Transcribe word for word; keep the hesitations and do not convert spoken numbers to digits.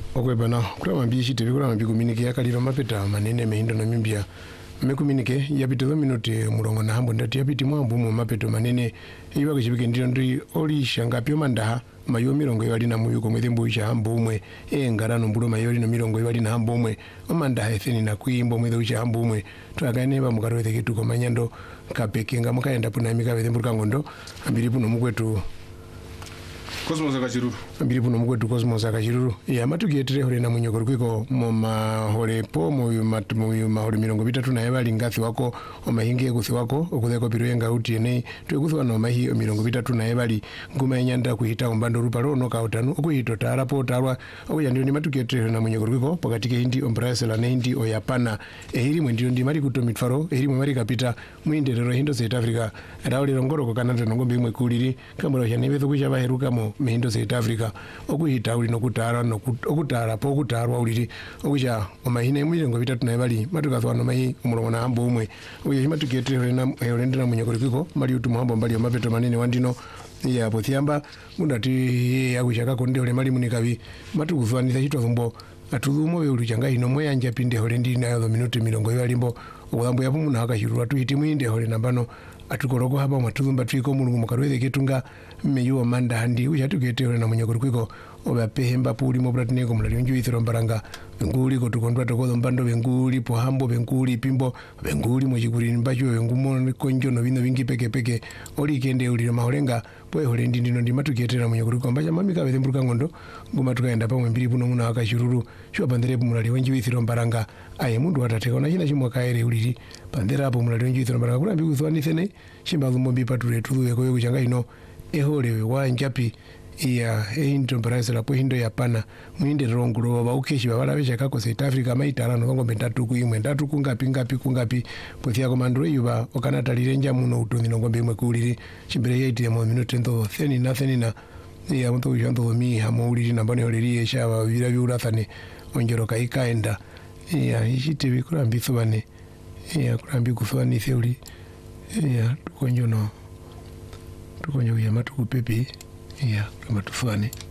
okwebana kurama mbishi tv kurama mbikuminike yakaliro mapeta manene mehindo na mimbia mekuminike yapitezo minuti murongo na hambo ndati yapiti mwambu mu mapeto manene iwa kuchibike ndiro ndi oli shangapyo mandaha mayo mirongo yali na muyuko mwethembo isha hambo umwe engarano mbulo mayo na mirongo yali na hambo umwe omandaha etheni na kuimbo mwethe isha hambo umwe twakane ba mukarwethe kituko manyando kapekenga mukaenda puna mika wethembo kangondo ambiri puno mukwetu Cosmos akachiruru ambiri puno mukwetu Cosmos akachiruru ya matukietire hore na munyoko kwiko moma hore po mu matu mahore mirongo bitatu na yabali ngathi wako omahinge kuthi wako okutheko piruyenga uti ene twekuthwa no mahi mirongo bitatu na yabali nguma enyanda kuhita umbando rupa rono ka utanu okuhito tarapo tarwa okuya ndio ni matukietire na munyoko kwiko pokatike hindi ombrase la hindi oyapana ehiri mwe ndio ndi mari kutomitfaro ehiri mwe mari kapita mwinderero hindo South Africa rauli rongoro ko kananda nongombe imwe kuliri kamuro yanebetho kushaba heruka mo mihindo South Africa okuhita uli nokutara nokutara po kutarwa uliri okuja omahine mirongo bitatu na bali matukathwa no mahi umurongo na hambo umwe uye matuketire na eurendera munyoko kwiko mali utu muhambo mbali mapeto manene wandino ya pothiamba mundati yakushaka konde ole mali munikabi matukuthwanitha chitwa thumbo atuthumo weulu changa ino moyanja pinde hole ndi nayo minuti mirongo yalimbo okudhambo yapo muna akashirura tuhiti mwinde hole nambano atukoroko hapa matuthumba twiko mulungu mukarwethe ketunga meyuwa manda handi uchatukete hole na munyoko kwiko oba pehemba puli mobratineko mulali unju ithiro mbaranga benguli kotukondwa tokodo mbando benguli po hambo benguli pimbo benguli mochikurini mbacho bengumo konjo no bino bingi peke peke oli kende uli maholenga poe hole ndi ndino ndi matuketera munyoko kwiko mbacha mamika bethemburuka ngondo nguma tukaenda pamwe mbiri puno muna akashiruru shwa bandere mulali unju ithiro mbaranga aye mundu atateka na china chimwa kaere uliri bandera apo mulali unju ithiro mbaranga kulambi kuthwanithene shimba zumombi patule tuwe koyo kuchanga ino ehole wa njapi ya ehinto mbarase la hindo yapana mwinde rongulo ba ukeshi babala besha kako South Africa maitara no ngombe ndatu kuimwe ndatu kungapi ngapi kungapi pothia komandro yuba okanata lirenja muno utundi no ngombe imwe kuliri chimbere yaiti ya mo minuto ndo theni na theni na ya mto ujanto mi hamo uliri nambane oliri esha ba vira biurathane onjero kaikaenda ya ishite bikura mbithubane ya kurambi kuthwani theuri ya tukonyo no tukonyo ya matu kupepe ya kama tufane